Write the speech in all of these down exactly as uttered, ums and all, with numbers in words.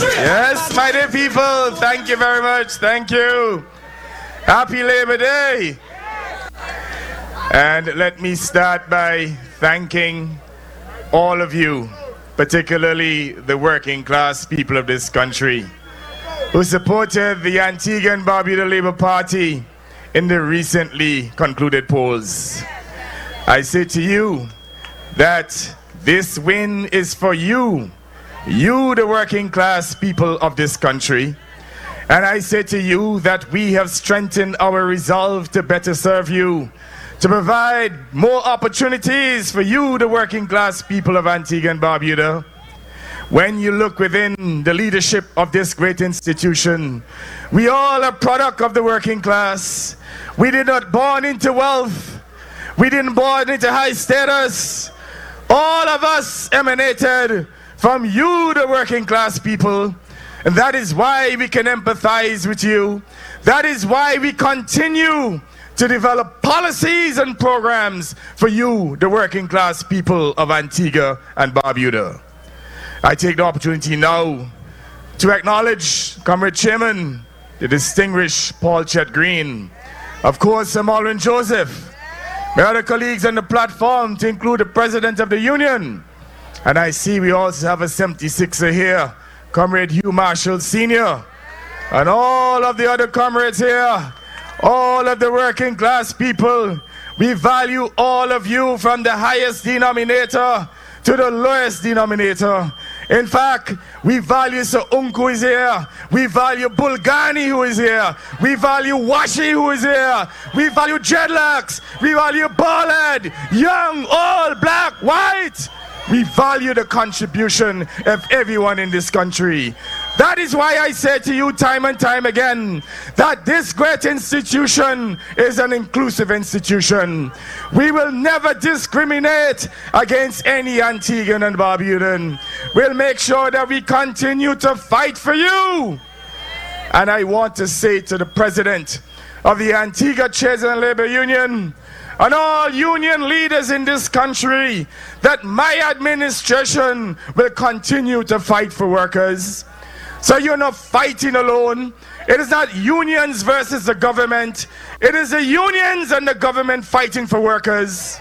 Yes, my dear people, thank you very much. Thank you. Happy Labor Day. And let me start by thanking all of you, particularly the working class people of this country, who supported the Antigua and Barbuda Labour Party in the recently concluded polls. I say to you that this win is for you, you the working class people of this country. And I say to you that we have strengthened our resolve to better serve you, to provide more opportunities for you, the working class people of Antigua and Barbuda. When you look within the leadership of this great institution, we all are product of the working class. We did not born into wealth. We didn't born into high status. All of us emanated from you, the working class people. And that is why we can empathize with you. That is why we continue to develop policies and programs for you, the working class people of Antigua and Barbuda. I take the opportunity now to acknowledge Comrade Chairman, the distinguished Paul Chet Green, of course, Sir Malwin Joseph, my other colleagues on the platform, to include the President of the Union. And I see we also have a seventy-sixer here, Comrade Hugh Marshall Senior, and all of the other comrades here, all of the working class people. We value all of you from the highest denominator to the lowest denominator. In fact, we value Sir Unku is here. We value Bulgani who is here. We value Washi who is here. We value Dreadlocks. We value Ballhead, young, old, black, white. We value the contribution of everyone in this country. That is why I say to you time and time again that this great institution is an inclusive institution. We will never discriminate against any Antiguan and Barbudan. We'll make sure that we continue to fight for you. And I want to say to the President of the Antigua Trades and Labor Union and all union leaders in this country that my administration will continue to fight for workers. So you're not fighting alone. It is not unions versus the government. It is the unions and the government fighting for workers.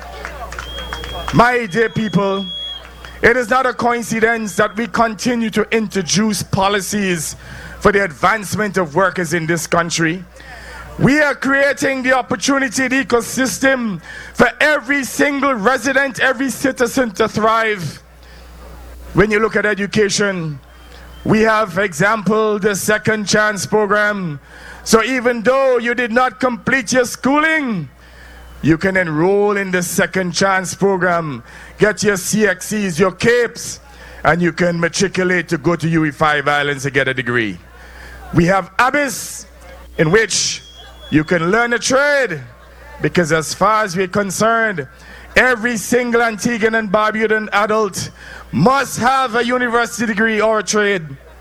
My dear people, it is not a coincidence that we continue to introduce policies for the advancement of workers in this country. We are creating the opportunity, the ecosystem for every single resident, every citizen to thrive. When you look at education, we have, for example, the Second Chance program. So even though you did not complete your schooling, you can enroll in the Second Chance program, get your C X Es, your CAPES, and you can matriculate to go to U E five Islands to get a degree. We have ABIS, in which you can learn a trade, because as far as we're concerned, every single Antiguan and Barbudan adult must have a university degree or a trade.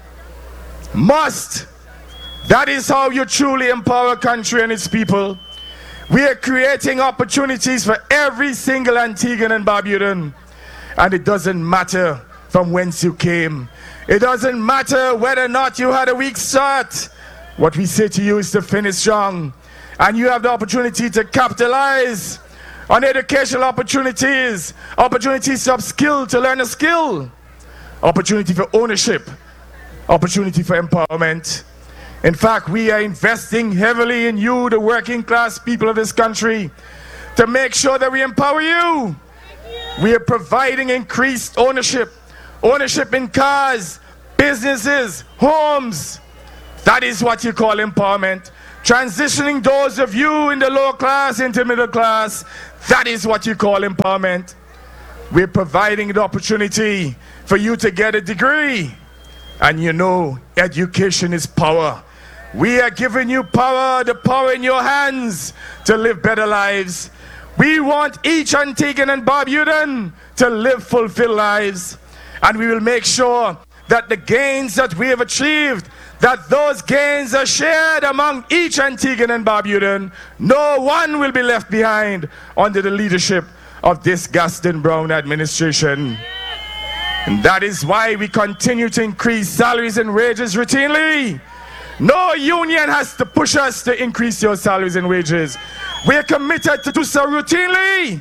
Must. That is how you truly empower a country and its people. We are creating opportunities for every single Antiguan and Barbudan. And it doesn't matter from whence you came. It doesn't matter whether or not you had a weak start. What we say to you is to finish strong. And you have the opportunity to capitalize on educational opportunities, opportunities to upskill, to learn a skill, opportunity for ownership, opportunity for empowerment. In fact, we are investing heavily in you, the working class people of this country, to make sure that we empower you. We are providing increased ownership, ownership in cars, businesses, homes. That is what you call empowerment. Transitioning those of you in the lower class into middle class, that is what you call empowerment. We're providing the opportunity for you to get a degree. And you know, education is power. We are giving you power, the power in your hands to live better lives. We want each Antiguan and Barbudan to live fulfilled lives. And we will make sure that the gains that we have achieved, that those gains are shared among each Antiguan and Barbudan. No one will be left behind under the leadership of this Gaston Brown administration. And that is why we continue to increase salaries and wages routinely. No union has to push us to increase your salaries and wages. We are committed to do so routinely.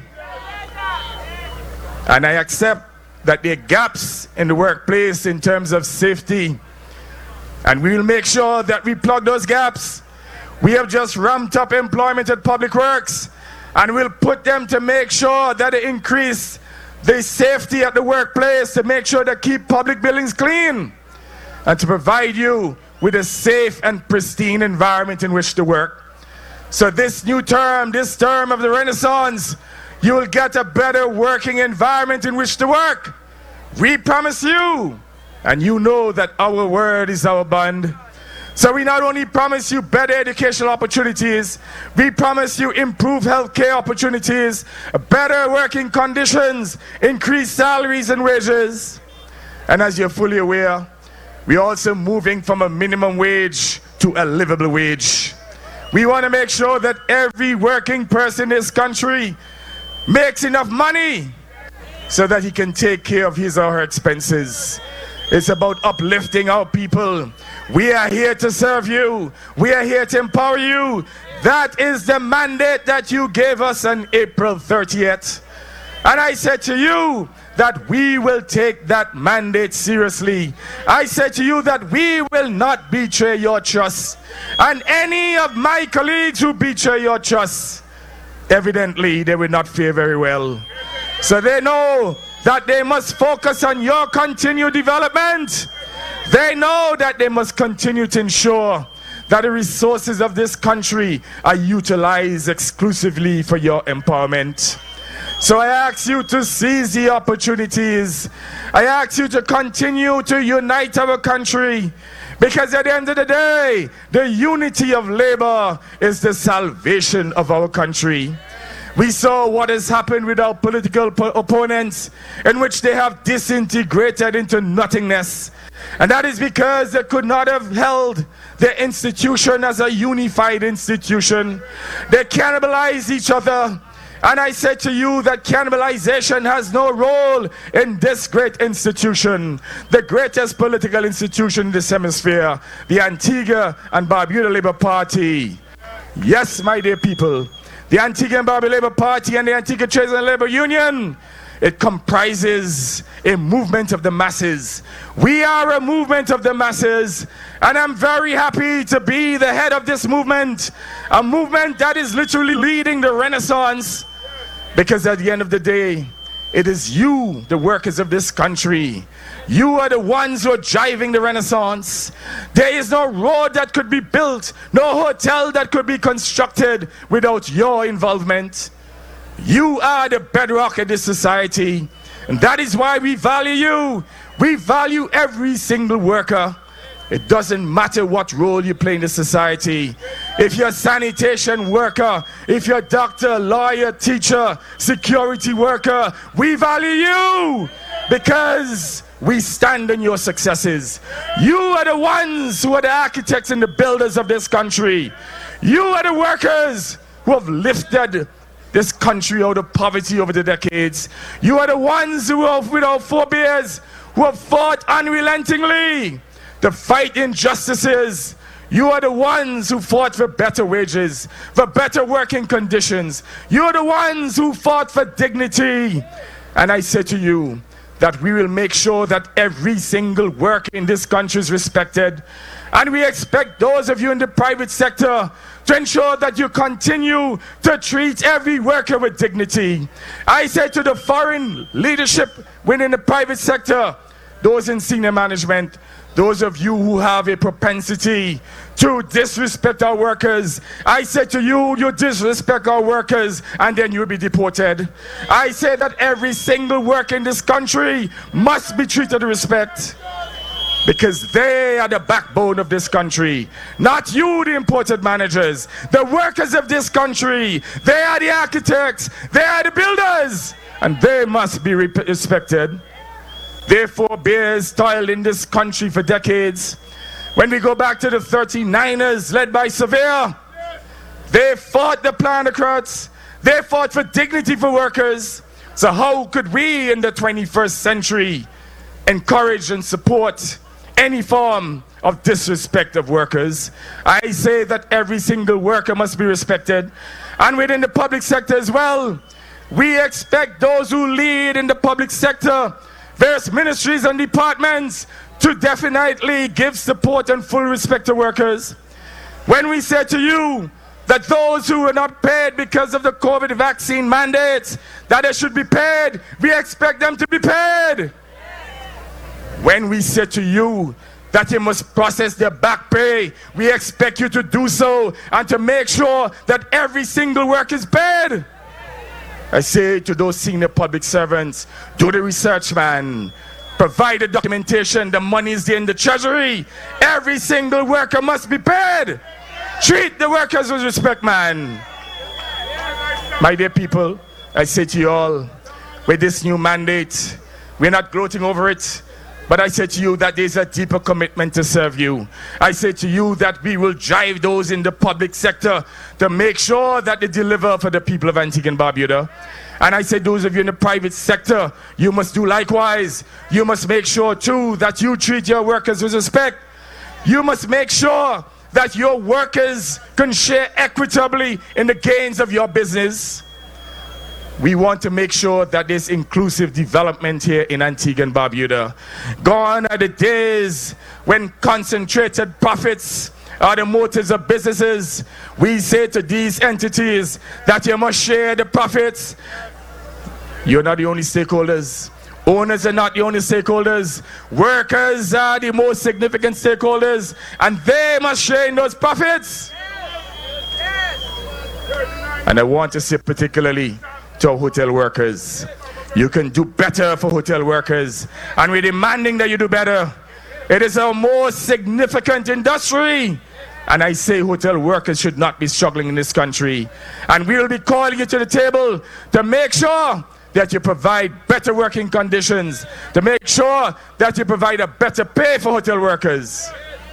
And I accept that there are gaps in the workplace in terms of safety. And we will make sure that we plug those gaps. We have just ramped up employment at Public Works, and we'll put them to make sure that they increase the safety at the workplace, to make sure they keep public buildings clean, and to provide you with a safe and pristine environment in which to work. So this new term, this term of the Renaissance, you will get a better working environment in which to work. We promise you, and you know that our word is our bond. So we not only promise you better educational opportunities, we promise you improved healthcare opportunities, better working conditions, increased salaries and wages. And as you're fully aware, we're also moving from a minimum wage to a livable wage. We want to make sure that every working person in this country makes enough money so that he can take care of his or her expenses. It's about uplifting our people. We are here to serve you. We are here to empower you. That is the mandate that you gave us on April thirtieth. And I said to you that we will take that mandate seriously. I said to you that we will not betray your trust. And any of my colleagues who betray your trust, evidently they will not fare very well. So they know that they must focus on your continued development. They know that they must continue to ensure that the resources of this country are utilized exclusively for your empowerment. So I ask you to seize the opportunities. I ask you to continue to unite our country, because at the end of the day, the unity of labor is the salvation of our country. We saw what has happened with our political opponents, in which they have disintegrated into nothingness. And that is because they could not have held the institution as a unified institution. They cannibalized each other. And I said to you that cannibalization has no role in this great institution, the greatest political institution in this hemisphere, the Antigua and Barbuda Labour Party. Yes, my dear people, the Antigua and Barbuda Labour Party and the Antigua Trades and Labour Union, it comprises a movement of the masses. We are a movement of the masses, and I'm very happy to be the head of this movement, a movement that is literally leading the Renaissance, because at the end of the day, it is you, the workers of this country. You are the ones who are driving the Renaissance. There is no road that could be built, no hotel that could be constructed without your involvement. You are the bedrock of this society, and that is why we value you. We value every single worker. It doesn't matter what role you play in the society. If you're a sanitation worker, if you're a doctor, lawyer, teacher, security worker, we value you because we stand on your successes. You are the ones who are the architects and the builders of this country. You are the workers who have lifted this country out of poverty over the decades. You are the ones who have, without forebears, who have fought unrelentingly to fight injustices. You are the ones who fought for better wages, for better working conditions. You are the ones who fought for dignity. And I say to you that we will make sure that every single worker in this country is respected. And we expect those of you in the private sector to ensure that you continue to treat every worker with dignity. I say to the foreign leadership within the private sector, those in senior management, those of you who have a propensity to disrespect our workers, I say to you, you disrespect our workers and then you'll be deported. I say that every single worker in this country must be treated with respect, because they are the backbone of this country. Not you, the imported managers. The workers of this country, they are the architects, they are the builders, and they must be respected. Therefore, bears toiled in this country for decades. When we go back to the thirty-niners led by Sevier, they fought the planocrats. They fought for dignity for workers. So how could we in the twenty-first century encourage and support any form of disrespect of workers. I say that every single worker must be respected. And within the public sector as well, we expect those who lead in the public sector, various ministries and departments, to definitely give support and full respect to workers. When we say to you that those who are not paid because of the COVID vaccine mandates, that they should be paid, we expect them to be paid. When we say to you that you must process their back pay, we expect you to do so and to make sure that every single worker is paid. I say to those senior public servants, do the research, man. Provide the documentation, the money is there in the treasury. Every single worker must be paid. Treat the workers with respect, man. My dear people, I say to you all, with this new mandate, we're not gloating over it, but I say to you that there's a deeper commitment to serve you. I say to you that we will drive those in the public sector to make sure that they deliver for the people of Antigua and Barbuda. And I say those of you in the private sector, you must do likewise. You must make sure too that you treat your workers with respect. You must make sure that your workers can share equitably in the gains of your business. We want to make sure that there's inclusive development here in Antigua and Barbuda. Gone are the days when concentrated profits are the motives of businesses. We say to these entities that you must share the profits. You're not the only stakeholders. Owners are not the only stakeholders. Workers are the most significant stakeholders, and they must share in those profits. And I want to say particularly to our hotel workers, you can do better for hotel workers, and we're demanding that you do better. It is our most significant industry, and I say hotel workers should not be struggling in this country. And we'll be calling you to the table to make sure that you provide better working conditions, to make sure that you provide a better pay for hotel workers.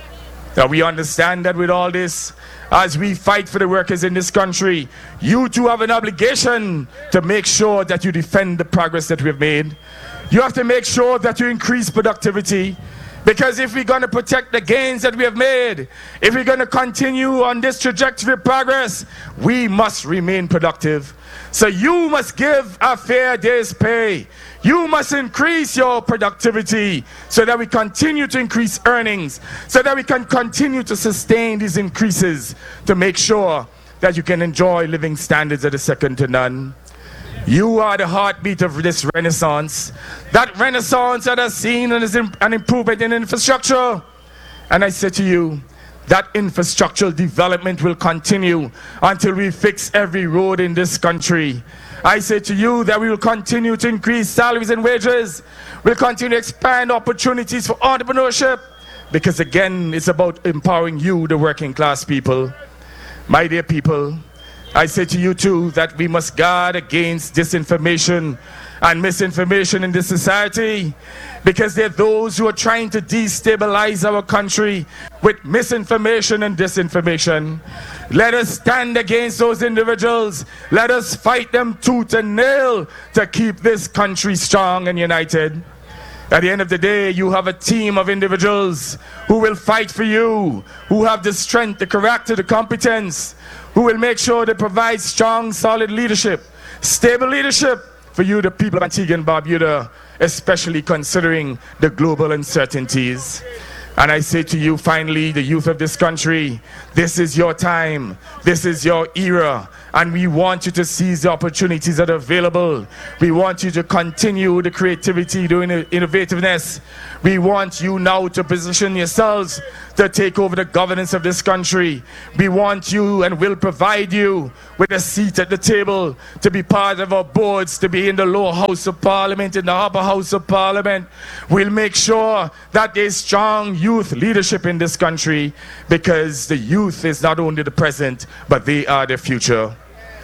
Now we understand that with all this, as we fight for the workers in this country, you too have an obligation to make sure that you defend the progress that we've made. You have to make sure that you increase productivity, because if we're going to protect the gains that we have made, if we're going to continue on this trajectory of progress, we must remain productive. So you must give a fair day's pay. You must increase your productivity so that we continue to increase earnings, so that we can continue to sustain these increases to make sure that you can enjoy living standards that are second to none. You are the heartbeat of this renaissance. That renaissance that has seen an improvement in infrastructure. And I say to you, that infrastructural development will continue until we fix every road in this country. I say to you that we will continue to increase salaries and wages. We'll continue to expand opportunities for entrepreneurship, because again, it's about empowering you, the working class people. My dear people, I say to you too that we must guard against disinformation and misinformation in this society, because there are those who are trying to destabilize our country with misinformation and disinformation. Let us stand against those individuals. Let us fight them tooth and nail to keep this country strong and united. At the end of the day, you have a team of individuals who will fight for you, who have the strength, the character, the competence, who will make sure they provide strong, solid leadership, stable leadership for you, the people of Antigua and Barbuda, especially considering the global uncertainties. And I say to you, finally, the youth of this country, this is your time, this is your era, and we want you to seize the opportunities that are available. We want you to continue the creativity, the innovativeness. We want you now to position yourselves to take over the governance of this country. We want you and will provide you with a seat at the table, to be part of our boards, to be in the lower house of parliament, in the upper house of parliament. We'll make sure that there's strong youth leadership in this country, because the youth is not only the present, but they are the future.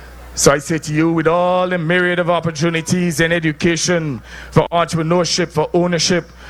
So I say to you, with all the myriad of opportunities in education, for entrepreneurship, for ownership,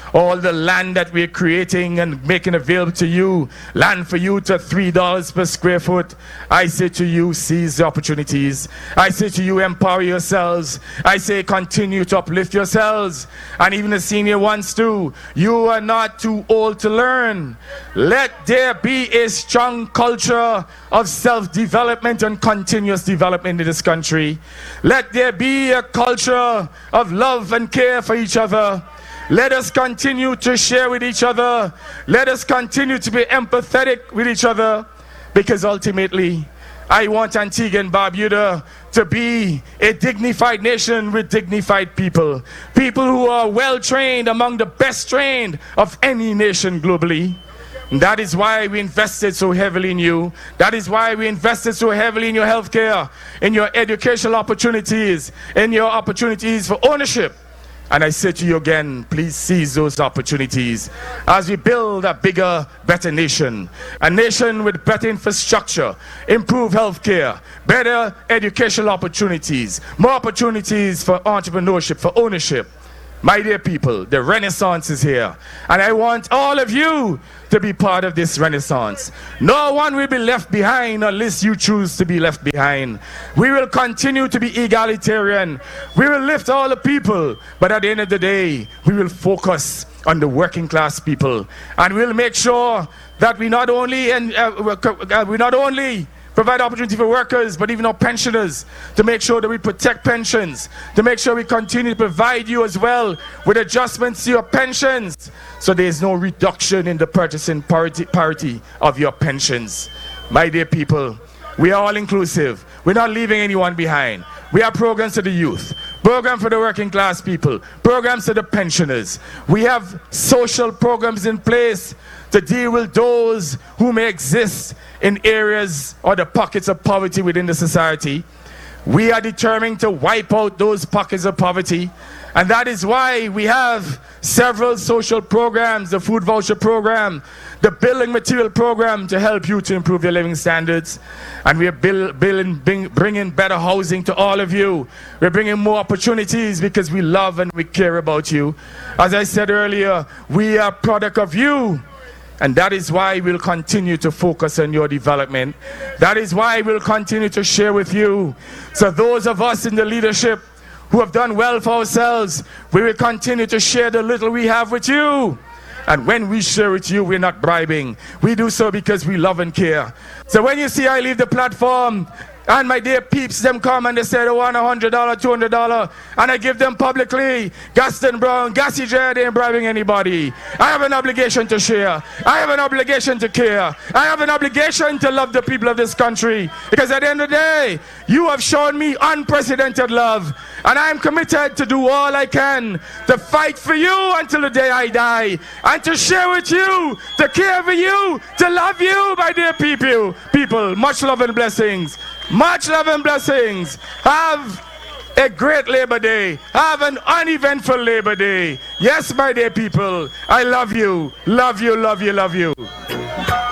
all the land that we're creating and making available to you, land for you to three dollars per square foot. I say to you, seize the opportunities. I say to you, empower yourselves. I say, continue to uplift yourselves. And even the senior ones too. You are not too old to learn. Let there be a strong culture of self-development and continuous development in this country. Let there be a culture of love and care for each other. Let us continue to share with each other. Let us continue to be empathetic with each other, because ultimately, I want Antigua and Barbuda to be a dignified nation with dignified people. People who are well trained, among the best trained of any nation globally. And that is why we invested so heavily in you. That is why we invested so heavily in your healthcare, in your educational opportunities, in your opportunities for ownership. And I say to you again, please seize those opportunities as we build a bigger, better nation. A nation with better infrastructure, improved healthcare, better educational opportunities, more opportunities for entrepreneurship, for ownership. My dear people, the Renaissance is here. And I want all of you to be part of this Renaissance. No one will be left behind unless you choose to be left behind. We will continue to be egalitarian. We will lift all the people. But at the end of the day, we will focus on the working class people. And we'll make sure that we not only, and, uh, we not only provide opportunity for workers, but even our pensioners, to make sure that we protect pensions, to make sure we continue to provide you as well with adjustments to your pensions, so there is no reduction in the purchasing parity, parity of your pensions. My dear people, we are all inclusive. We're not leaving anyone behind. We have programs to the youth, programs for the working class people, programs to the pensioners. We have social programs in place to deal with those who may exist in areas or the pockets of poverty within the society. We are determined to wipe out those pockets of poverty, and that is why we have several social programs, the food voucher program, the building material program, to help you to improve your living standards. And we are build, building, bring, bringing better housing to all of you. We're bringing more opportunities because we love and we care about you. As I said earlier, we are a product of you. And that is why we'll continue to focus on your development. That is why we'll continue to share with you. So those of us in the leadership who have done well for ourselves, we will continue to share the little we have with you. And when we share with you, we're not bribing. We do so because we love and care. So when you see I leave the platform, and my dear peeps, them come and they say they want one hundred dollars, two hundred dollars, and I give them publicly, Gaston Brown, Gassy J, they ain't bribing anybody. I have an obligation to share. I have an obligation to care. I have an obligation to love the people of this country. Because at the end of the day, you have shown me unprecedented love. And I am committed to do all I can to fight for you until the day I die. And to share with you, to care for you, to love you, my dear people. People, much love and blessings. Much love and blessings. Have a great Labor Day. Have an uneventful Labor Day. Yes, my dear people, I love you. Love you, love you, love you.